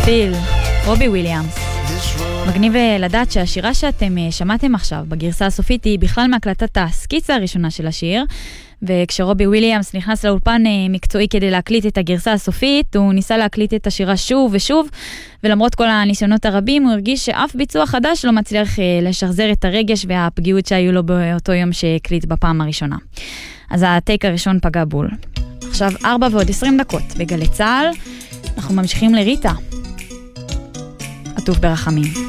פיל, רובי וויליאמס. מגניב לדעת שהשירה שאתם שמעתם עכשיו בגרסה הסופית היא בכלל מהקלטת הסקיצה הראשונה של השיר, וכשרובי וויליאמס נכנס לאולפן מקצועי כדי להקליט את הגרסה הסופית, הוא ניסה להקליט את השירה שוב ושוב, ולמרות כל הניסיונות הרבים הוא הרגיש שאף ביצוע חדש לא מצליח לשחזר את הרגש והפגיעות שהיו לו באותו יום שהקליט בפעם הראשונה. אז הטייק הראשון פגע בול. עכשיו 4:20 בגלי צהל, אנחנו ממשיכים לריטה. עטוף ברחמים.